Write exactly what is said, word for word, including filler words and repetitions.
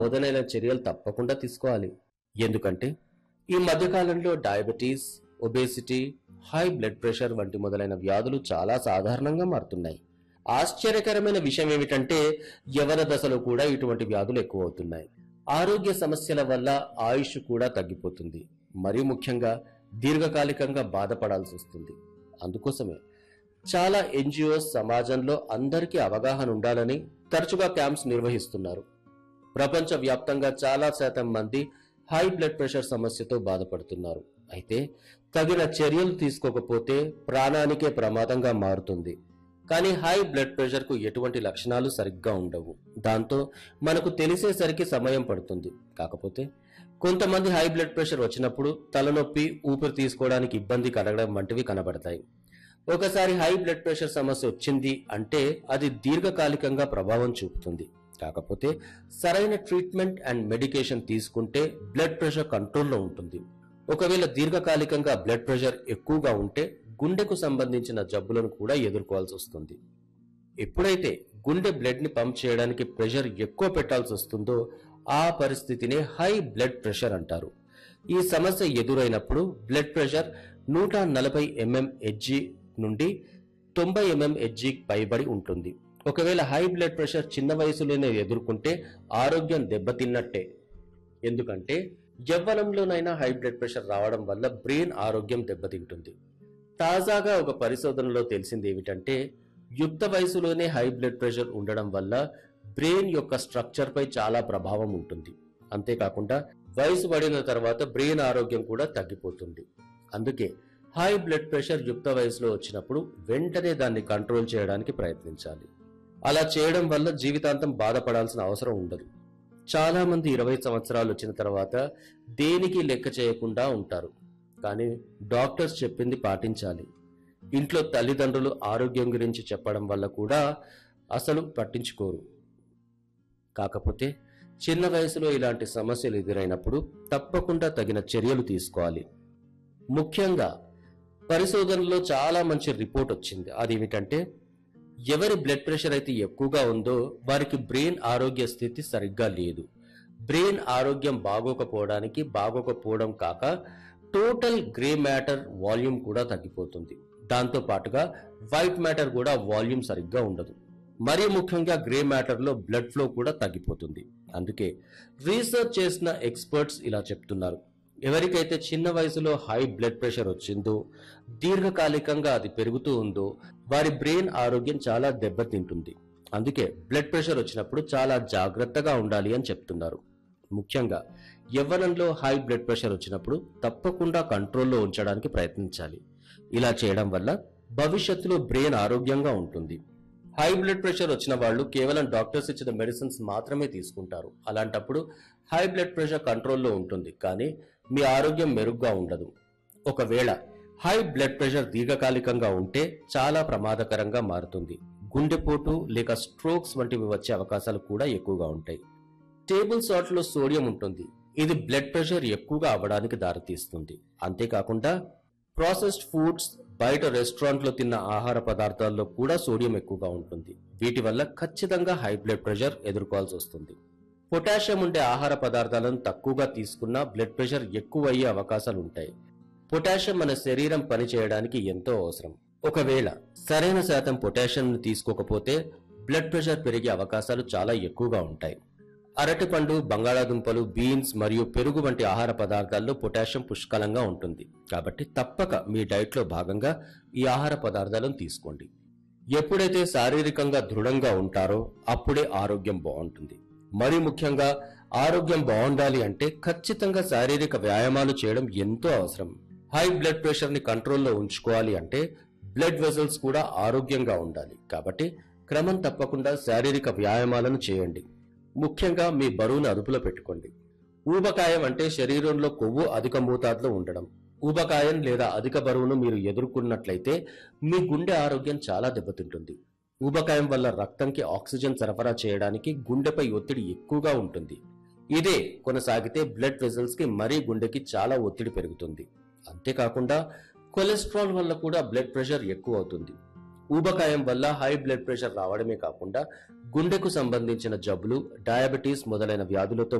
మొదలైన చర్యలు తప్పకుండా తీసుకోవాలి. ఎందుకంటే ఈ మధ్యకాలంలో diabetes, obesity, high blood pressure వంటి మొదలైన వ్యాధులు చాలా సాధారణంగా మారుతున్నాయి. ఆశ్చర్యకరమైన విషయం ఏమిటంటే యవన దశలో కూడా ఇటువంటి వ్యాధులు ఎక్కువ అవుతున్నాయి. ఆరోగ్య సమస్యల వల్ల ఆయుష్ కూడా తగ్గిపోతుంది. మరీ ముఖ్యంగా దీర్ఘకాలికంగా బాధపడాల్సి వస్తుంది. అందుకోసమే చాలా ఎన్జిఓస్ సమాజంలో అందరికీ అవగాహన ఉండాలని తరచుగా క్యాంప్స్ నిర్వహిస్తున్నారు. ప్రపంచ వ్యాప్తంగా చాలా శాతం మంది హై బ్లడ్ ప్రెషర్ సమస్యతో బాధపడుతున్నారు. అయితే తగిన చర్యలు తీసుకోకపోతే ప్రాణానికే ప్రమాదంగా మారుతుంది. కానీ హై బ్లడ్ ప్రెషర్ కు ఎటువంటి లక్షణాలు సరిగ్గా ఉండవు. దాంతో మనకు తెలిసేసరికి సమయం పడుతుంది. కాకపోతే కొంతమంది హై బ్లడ్ ప్రెషర్ వచ్చినప్పుడు తలనొప్పి, ఊపిరి తీసుకోవడానికి ఇబ్బంది కలగడం వంటివి కనబడతాయి. ఒకసారి హై బ్లడ్ ప్రెషర్ సమస్య వచ్చింది అంటే అది దీర్ఘకాలికంగా ప్రభావం చూపుతుంది. కాకపోతే సరైన ట్రీట్మెంట్ అండ్ మెడికేషన్ తీసుకుంటే బ్లడ్ ప్రెషర్ కంట్రోల్లో ఉంటుంది. ఒకవేళ దీర్ఘకాలికంగా బ్లడ్ ప్రెషర్ ఎక్కువగా ఉంటే గుండెకు సంబంధించిన జబ్బులను కూడా ఎదుర్కోవాల్సి వస్తుంది. ఎప్పుడైతే గుండె బ్లడ్ ని పంప్ చేయడానికి ప్రెషర్ ఎక్కువ పెట్టాల్సి వస్తుందో ఆ పరిస్థితినే హై బ్లడ్ ప్రెషర్ అంటారు. ఈ సమస్య ఎదురైనప్పుడు బ్లడ్ ప్రెషర్ నూట నలభై ఎంఎం హెచ్జి నుండి తొంభై ఎంఎం హెచ్జి పైబడి ఉంటుంది. ఒకవేళ హై బ్లడ్ ప్రెషర్ చిన్న వయసులోనే ఎదుర్కొంటే ఆరోగ్యం దెబ్బతిన్నట్టే. ఎందుకంటే యవ్వనంలోనైనా హై బ్లడ్ ప్రెషర్ రావడం వల్ల బ్రెయిన్ ఆరోగ్యం దెబ్బతింటుంది. తాజాగా ఒక పరిశోధనలో తెలిసింది ఏమిటంటే యుక్త వయసులోనే హై బ్లడ్ ప్రెషర్ ఉండడం వల్ల బ్రెయిన్ యొక్క స్ట్రక్చర్ పై చాలా ప్రభావం ఉంటుంది. అంతేకాకుండా వయసు పడిన తర్వాత బ్రెయిన్ ఆరోగ్యం కూడా తగ్గిపోతుంది. అందుకే హై బ్లడ్ ప్రెషర్ యుక్త వయసులో వచ్చినప్పుడు వెంటనే దాన్ని కంట్రోల్ చేయడానికి ప్రయత్నించాలి. అలా చేయడం వల్ల జీవితాంతం బాధపడాల్సిన అవసరం ఉండదు. చాలా మంది ఇరవై సంవత్సరాలు వచ్చిన తర్వాత దేనికి లెక్క చేయకుండా ఉంటారు. కానీ డాక్టర్స్ చెప్పింది పాటించాలి. ఇంట్లో తల్లిదండ్రులు ఆరోగ్యం గురించి చెప్పడం వల్ల కూడా అసలు పట్టించుకోరు. కాకపోతే చిన్న వయసులో ఇలాంటి సమస్యలు ఎదురైనప్పుడు తప్పకుండా తగిన చర్యలు తీసుకోవాలి. ముఖ్యంగా పరిశోధనలో చాలా మంచి రిపోర్ట్ వచ్చింది. అదేమిటంటే ఎవరి బ్లడ్ ప్రెషర్ అయితే ఎక్కువగా ఉందో వారికి బ్రెయిన్ ఆరోగ్య స్థితి సరిగ్గా లేదు. బ్రెయిన్ ఆరోగ్యం బాగోకపోవడానికి బాగోకపోవడం కాక టోటల్ గ్రే మ్యాటర్ వాల్యూమ్ కూడా తగ్గిపోతుంది. దాంతో పాటుగా వైట్ మ్యాటర్ కూడా వాల్యూమ్ సరిగ్గా ఉండదు. మరీ ముఖ్యంగా గ్రే మ్యాటర్ లో బ్లడ్ ఫ్లో కూడా తగ్గిపోతుంది. అందుకే రీసెర్చ్ చేసిన ఎక్స్పర్ట్స్ ఇలా చెప్తున్నారు. ఎవరికైతే చిన్న వయసులో హై బ్లడ్ ప్రెషర్ వచ్చిందో దీర్ఘకాలికంగా అది పెరుగుతూ ఉందో వారి బ్రెయిన్ ఆరోగ్యం చాలా దెబ్బతింటుంది. అందుకే బ్లడ్ ప్రెషర్ వచ్చినప్పుడు చాలా జాగ్రత్తగా ఉండాలి అని చెప్తున్నారు. ముఖ్యంగా యవ్వనంలో హై బ్లడ్ ప్రెషర్ వచ్చినప్పుడు తప్పకుండా కంట్రోల్లో ఉంచడానికి ప్రయత్నించాలి. ఇలా చేయడం వల్ల భవిష్యత్తులో బ్రెయిన్ ఆరోగ్యంగా ఉంటుంది. హై బ్లడ్ ప్రెషర్ వచ్చిన వాళ్ళు కేవలం డాక్టర్స్ ఇచ్చిన మెడిసిన్స్ మాత్రమే తీసుకుంటారు. అలాంటప్పుడు హై బ్లడ్ ప్రెషర్ కంట్రోల్లో ఉంటుంది, కానీ మీ ఆరోగ్యం మెరుగ్గా ఉండదు. ఒకవేళ హై బ్లడ్ ప్రెషర్ దీర్ఘకాలికంగా ఉంటే చాలా ప్రమాదకరంగా మారుతుంది. గుండెపోటు లేక స్ట్రోక్స్ వంటివి వచ్చే అవకాశాలు కూడా ఎక్కువగా ఉంటాయి. టేబుల్ సాల్ట్ లో సోడియం ఉంటుంది. ఇది బ్లడ్ ప్రెషర్ ఎక్కువగా అవ్వడానికి దారితీస్తుంది. అంతేకాకుండా ప్రాసెస్డ్ ఫుడ్స్, బయట రెస్టారెంట్ లో తిన్న ఆహార పదార్థాల్లో కూడా సోడియం ఎక్కువగా ఉంటుంది. వీటి వల్ల ఖచ్చితంగా హై బ్లడ్ ప్రెషర్ ఎదుర్కోవాల్సి వస్తుంది. పొటాషియం ఉండే ఆహార పదార్థాలను తక్కువగా తీసుకున్నా బ్లడ్ ప్రెషర్ ఎక్కువ అయ్యే అవకాశాలు ఉంటాయి. పొటాషియం మన శరీరం పనిచేయడానికి ఎంతో అవసరం. ఒకవేళ సరైన శాతం పొటాషియం తీసుకోకపోతే బ్లడ్ ప్రెషర్ పెరిగే అవకాశాలు చాలా ఎక్కువగా ఉంటాయి. అరటిపండు, బంగాళాదుంపలు, బీన్స్ మరియు పెరుగు వంటి ఆహార పదార్థాల్లో పొటాషియం పుష్కలంగా ఉంటుంది. కాబట్టి తప్పక మీ డైట్ లో భాగంగా ఈ ఆహార పదార్థాలను తీసుకోండి. ఎప్పుడైతే శారీరకంగా దృఢంగా ఉంటారో అప్పుడే ఆరోగ్యం బాగుంటుంది. మరి ముఖ్యంగా ఆరోగ్యం బాగుండాలి అంటే ఖచ్చితంగా శారీరక వ్యాయామాలు చేయడం ఎంతో అవసరం. హై బ్లడ్ ప్రెషర్ ని కంట్రోల్లో ఉంచుకోవాలి అంటే బ్లడ్ వెసల్స్ కూడా ఆరోగ్యంగా ఉండాలి. కాబట్టి క్రమం తప్పకుండా శారీరక వ్యాయామాలను చేయండి. ముఖ్యంగా మీ బరువును అదుపులో పెట్టుకోండి. ఊబకాయం అంటే శరీరంలో కొవ్వు అధిక మోతాదులో ఉండడం. ఊబకాయం లేదా అధిక బరువును మీరు ఎదుర్కొన్నట్లయితే మీ గుండె ఆరోగ్యం చాలా దెబ్బతింటుంది. ఊబకాయం వల్ల రక్తంకి ఆక్సిజన్ సరఫరా చేయడానికి గుండెపై ఒత్తిడి ఎక్కువగా ఉంటుంది. ఇదే కొనసాగితే బ్లడ్ వెసల్స్ కి మరీ గుండెకి చాలా ఒత్తిడి పెరుగుతుంది. అంతేకాకుండా కొలెస్ట్రాల్ వల్ల కూడా బ్లడ్ ప్రెషర్ ఎక్కువ అవుతుంది. ఊబకాయం వల్ల హై బ్లడ్ ప్రెషర్ రావడమే కాకుండా గుండెకు సంబంధించిన జబ్బులు, డయాబెటీస్ మొదలైన వ్యాధులతో